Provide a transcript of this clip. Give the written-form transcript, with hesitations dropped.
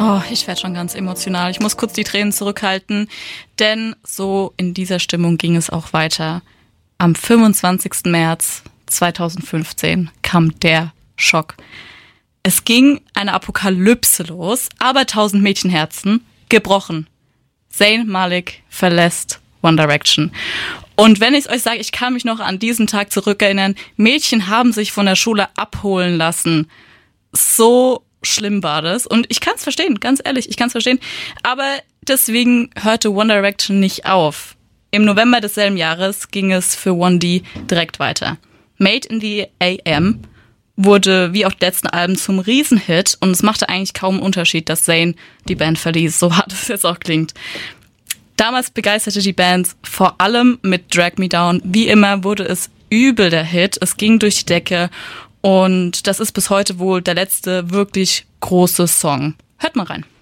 Oh, ich werde schon ganz emotional. Ich muss kurz die Tränen zurückhalten, denn so in dieser Stimmung ging es auch weiter. Am 25. März 2015 kam der Schock. Es ging eine Apokalypse los, aber 1000 Mädchenherzen gebrochen. Zayn Malik verlässt One Direction. Und wenn ich euch sage, ich kann mich noch an diesen Tag zurückerinnern, Mädchen haben sich von der Schule abholen lassen. So schlimm war das. Und ich kann es verstehen, ganz ehrlich, ich kann es verstehen. Aber deswegen hörte One Direction nicht auf. Im November desselben Jahres ging es für 1D direkt weiter. Made in the AM wurde wie auch die letzten Alben zum Riesenhit und es machte eigentlich kaum einen Unterschied, dass Zayn die Band verließ, so hart es jetzt auch klingt. Damals begeisterte die Band vor allem mit Drag Me Down. Wie immer wurde es übel der Hit, es ging durch die Decke und das ist bis heute wohl der letzte wirklich große Song. Hört mal rein.